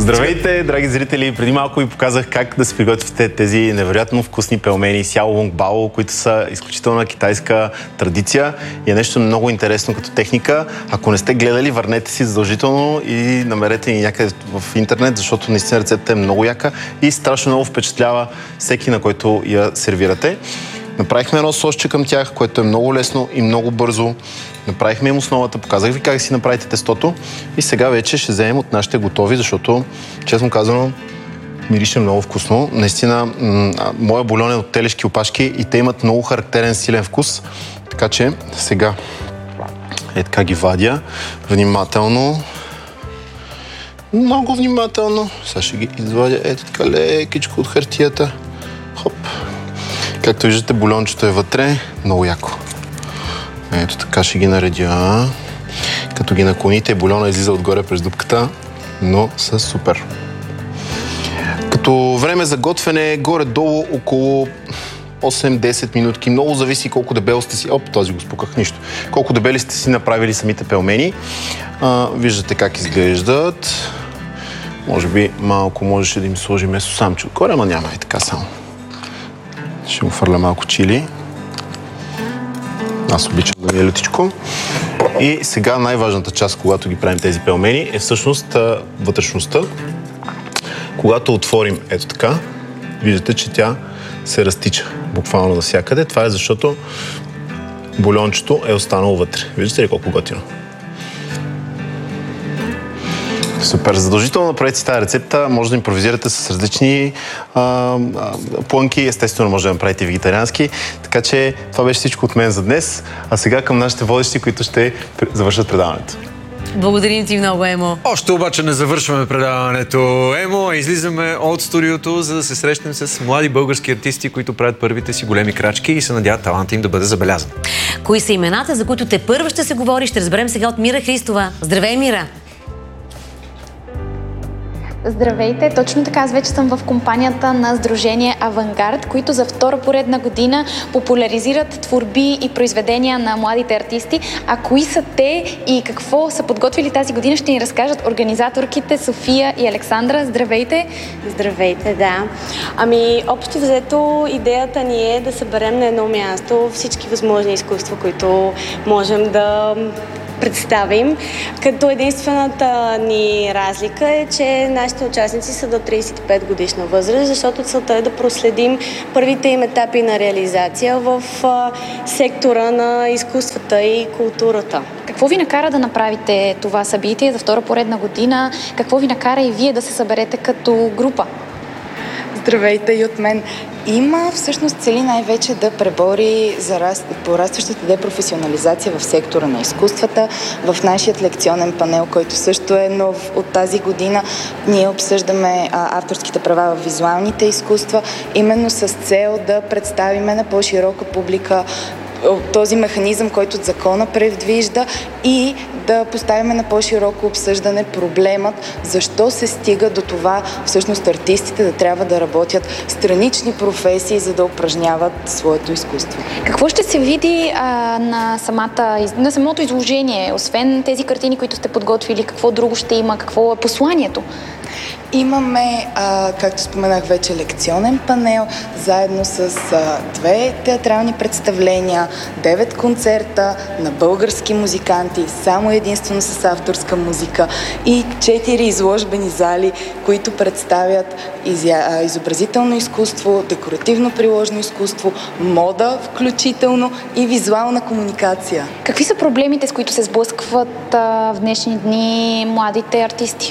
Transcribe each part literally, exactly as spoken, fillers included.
Здравейте, драги зрители! Преди малко ви показах как да се приготвите тези невероятно вкусни пелмени сяо лунг бао, които са изключителна китайска традиция и е нещо много интересно като техника. Ако не сте гледали, върнете си задължително и намерете ни някъде в интернет, защото наистина рецептата е много яка и страшно много впечатлява всеки, на който я сервирате. Направихме едно сосче към тях, което е много лесно и много бързо. Направихме им основата, показах ви как си направите тестото и сега вече ще вземем от нашите готови, защото, честно казано, мирише много вкусно. Наистина, моя бульон е от телешки опашки и те имат много характерен силен вкус, така че сега е така ги вадя внимателно. Много внимателно. Сега ще ги извадя ето така лекичко от хартията. Хоп. Както виждате, бульончето е вътре. Много яко. Ето така ще ги наредя. Като ги наклоните, бульона излиза отгоре през дупката, но са супер. Като време за готвене, горе-долу около осем-десет минутки. Много зависи колко дебело сте си... Оп, този го спуках, нищо. Колко дебели сте си направили самите пелмени. А, виждате как изглеждат. Може би малко можеше да им сложи месо самче отгоре, ама няма и така само. Ще му фърля малко чили. Аз обичам да ми е лютичко. И сега най-важната част, когато ги правим тези пелмени, е всъщност вътрешността. Когато отворим ето така, виждате, че тя се разтича буквално навсякъде. Това е защото бульончето е останало вътре. Виждате ли колко готино? Супер. Задължително направете си тази рецепта. Може да импровизирате с различни а, а, плънки. Естествено, може да направите вегетариански. Така че това беше всичко от мен за днес. А сега към нашите водещи, които ще завършат предаването. Благодарим ти много, Емо. Още обаче не завършваме предаването, Емо. Излизаме от студиото, за да се срещнем с млади български артисти, които правят първите си големи крачки и се надяват таланта им да бъде забелязан. Кои са имената, за които те първо ще се говори, ще разберем сега от Мира Христова. Здравей, Мира! Здравейте! Точно така, аз вече съм в компанията на Сдружение Авангард, които за втора поредна година популяризират творби и произведения на младите артисти. А кои са те и какво са подготвили тази година, ще ни разкажат организаторките София и Александра. Здравейте! Здравейте, да. Ами, общо взето, идеята ни е да съберем на едно място всички възможни изкуства, които можем да представим, като единствената ни разлика е, че нашите участници са до тридесет и пет годишна възраст, защото целта е да проследим първите им етапи на реализация в а, сектора на изкуствата и културата. Какво ви накара да направите това събитие за втора поредна година? Какво ви накара и вие да се съберете като група? Здравейте и от мен. Има всъщност цели най-вече да пребори зараст... порастващата депрофесионализация в сектора на изкуствата. В нашия лекционен панел, който също е нов от тази година, ние обсъждаме а, авторските права в визуалните изкуства, именно с цел да представиме на по-широка публика този механизъм, който закона предвижда, и да поставим на по-широко обсъждане проблемът, защо се стига до това всъщност артистите да трябва да работят странични професии, за да упражняват своето изкуство. Какво ще се види а, на, самата, на самото изложение? Освен тези картини, които сте подготвили, какво друго ще има? Какво е посланието? Имаме, а, както споменах вече, лекционен панел, заедно с а, две театрални представления, девет концерта на български музиканти, само единствено с авторска музика и четири изложбени зали, които представят изя... изобразително изкуство, декоративно приложно изкуство, мода включително и визуална комуникация. Какви са проблемите, с които се сблъскват а, в днешни дни младите артисти?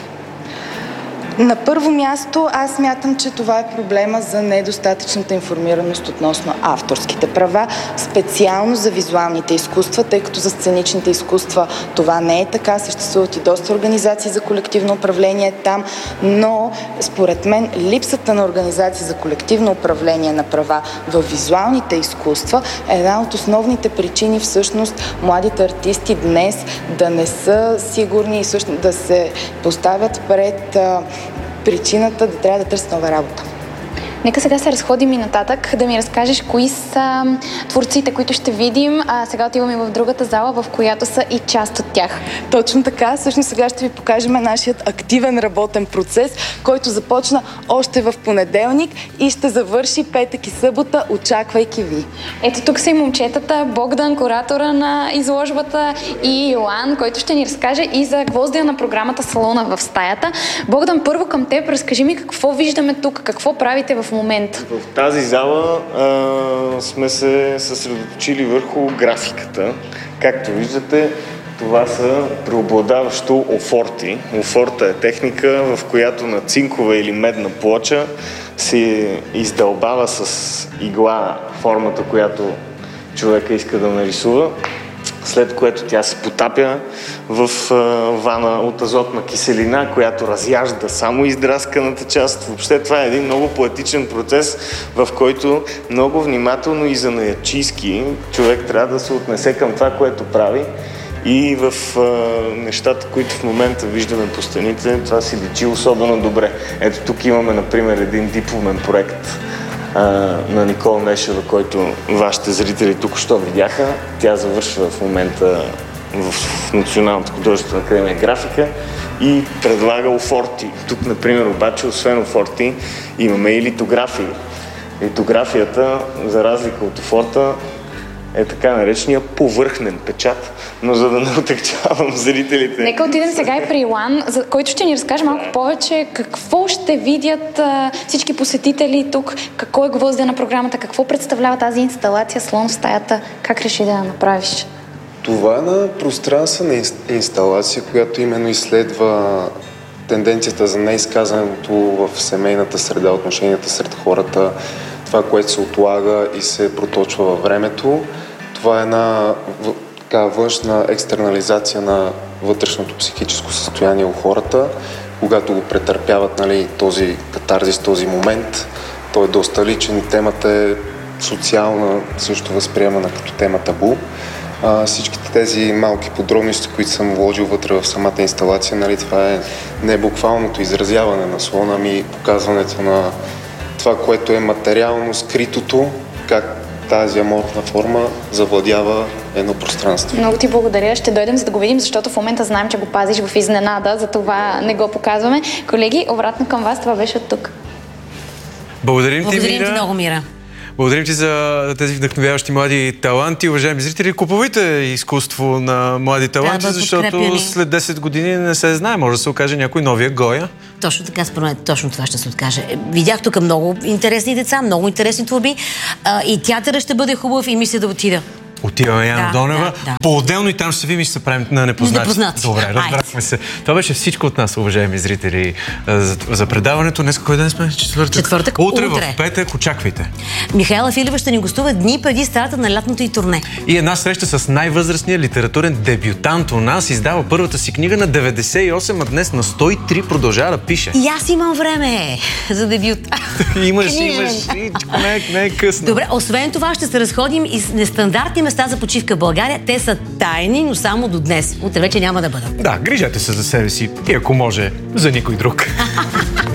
На първо място, аз смятам, че това е проблема за недостатъчната информираност относно авторските права, специално за визуалните изкуства, тъй като за сценичните изкуства това не е така. Съществуват и доста организации за колективно управление там, но според мен липсата на организации за колективно управление на права в визуалните изкуства е една от основните причини всъщност младите артисти днес да не са сигурни и всъщност да се поставят пред причината да трябва да търсят нова работа. Нека сега се разходим и нататък, да ми разкажеш кои са творците, които ще видим. А сега отиваме в другата зала, в която са и част от тях. Точно така. Всъщност сега ще ви покажем нашият активен работен процес, който започна още в понеделник и ще завърши петък и събота, очаквайки ви. Ето тук са и момчетата, Богдан, куратора на изложбата, и Йоан, който ще ни разкаже и за гвоздия на програмата Салона в стаята. Богдан, първо към теб, разкажи ми какво виждаме тук, какво правите в момента. В тази зала а, сме се съсредоточили върху графиката. Както виждате, това са преобладаващо офорти. Офорта е техника, в която на цинкова или медна плоча се издълбава с игла формата, която човека иска да нарисува, след което тя се потапя в а, вана от азотна киселина, която разяжда само издрасканата част. Въобще това е един много поетичен процес, в който много внимателно и занаятчийски човек трябва да се отнесе към това, което прави. И в а, нещата, които в момента виждаме по стените, това си личи особено добре. Ето тук имаме, например, един дипломен проект а, на Никола Нешева, който вашите зрители току-що видяха. Тя завършва в момента в Националната художествена академия графика и предлага офорти. Тук, например, обаче, освен офорти, имаме и литографии. Литографията, за разлика от офорта, е така наречения повърхнен печат, но за да не отегчавам зрителите. Нека отидем сега и при Йоан, за който ще ни разкаже малко повече какво ще видят а, всички посетители тук, какво е гвоздия на програмата, какво представлява тази инсталация Слон в стаята, как реши да я направиш? Това е на пространствена инсталация, която именно изследва тенденцията за неизказаното в семейната среда, отношенията сред хората, това, което се отлага и се проточва във времето. Това е една така, външна екстернализация на вътрешното психическо състояние у хората, когато го претърпяват, нали, този катарзис, този момент. Той е доста личен и темата е социална, също възприемана като тема табу. А, всичките тези малки подробности, които съм вложил вътре в самата инсталация, нали, това е не буквалното изразяване на слона, ами показването на това, което е материално скритото, как тази аморфна форма завладява едно пространство. Много ти благодаря. Ще дойдем за да го видим, защото в момента знаем, че го пазиш в изненада, затова не го показваме. Колеги, обратно към вас, това беше от тук. Благодарим ти, Благодарим Мира. ти много, Мира. Благодарим ти за тези вдъхновяващи млади таланти. Уважаеми зрители, купувайте изкуство на млади таланти, да, защото след десет години не се знае. Може да се окаже някой новия Гоя. Точно така, според мен, точно това ще се откаже. Видях тук много интересни деца, много интересни творби. А, и театъра ще бъде хубав и мисля да отида. Отиваме Яна да, Донева. Да, да. По-отделно и там ще се видим и ще се правим на непознати. непознати. Добре, разбрахме се. Това беше всичко от нас, уважаеми зрители, за, за предаването. Днес кой ден сме? Четвъртък. Четвъртък. Утре, Утре в петък. Очаквайте. Михаела Филева ще ни гостува дни преди старта на лятното и турне. И една среща с най-възрастния литературен дебютант у нас. Издава първата си книга на деветдесет и осем, а днес на сто и три продължава да пише. И аз имам време за дебют. Имаш, имаш. Не, не е късно. Добре, освен това ще се разходим и с нестандартни места за почивка в България. Те са тайни, но само до днес. Утре вече няма да бъдат. Да, грижете се за себе си и ако може, за никой друг.